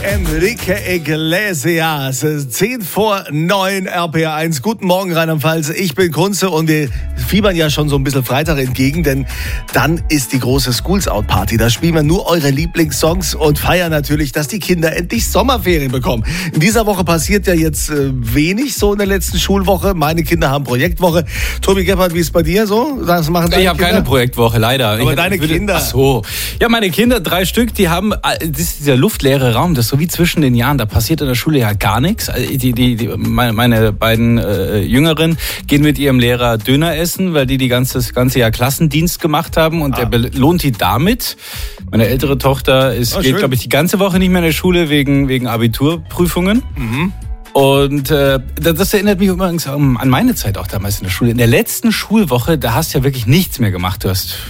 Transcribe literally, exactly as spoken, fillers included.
Enrique Iglesias, zehn vor neun, R P R eins. Guten Morgen, Rheinland-Pfalz. Ich bin Kunze und wir fiebern ja schon so ein bisschen Freitag entgegen, denn dann ist die große Schools Out Party. Da spielen wir nur eure Lieblingssongs und feiern natürlich, dass die Kinder endlich Sommerferien bekommen. In dieser Woche passiert ja jetzt äh, wenig so in der letzten Schulwoche. Meine Kinder haben Projektwoche. Tobi Gebhardt, wie ist es bei dir so? Was machen deine ich habe keine Projektwoche, leider. Aber ich, deine ich würde, Kinder? Ach so. Ja, meine Kinder, drei Stück, die haben, das ist dieser luftleere Raum, das ist so wie zwischen den Jahren, da passiert in der Schule ja gar nichts. Die, die, die, meine, meine beiden äh, Jüngeren gehen mit ihrem Lehrer Döner essen, weil die die ganze, das ganze Jahr Klassendienst gemacht haben und ah. der belohnt die damit. Meine ältere Tochter ist, oh, geht, glaube ich, die ganze Woche nicht mehr in der Schule wegen, wegen Abiturprüfungen. Mhm. Und äh, das erinnert mich übrigens an meine Zeit auch damals in der Schule. In der letzten Schulwoche, da hast du ja wirklich nichts mehr gemacht. Du hast